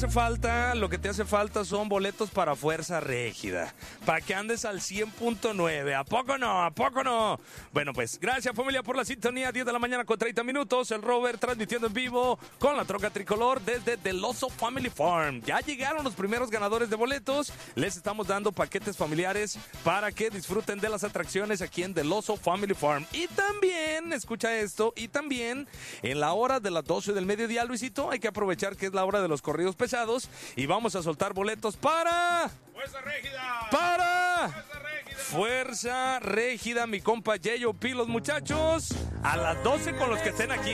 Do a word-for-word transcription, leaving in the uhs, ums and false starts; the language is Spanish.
hace falta, lo que te hace falta son boletos para Fuerza Régida, para que andes al cien punto nueve. ¿A poco no? ¿A poco no? Bueno, pues gracias, familia, por la sintonía. diez de la mañana con treinta minutos. El Robert transmitiendo en vivo con la troca tricolor desde Del Oso Family Farm. Ya llegaron los primeros ganadores de boletos. Les estamos dando paquetes familiares para que disfruten de las atracciones aquí en Del Oso Family Farm. Y también, escucha esto, y también en la hora de las doce del mediodía, Luisito, hay que aprovechar que es la hora de los corridos pesados y vamos a soltar boletos para... ¡Fuerza Régida! ¡Para! ¡Fuerza Régida! Fuerza Régida, mi compa J O P, los muchachos, a las doce con los que estén aquí.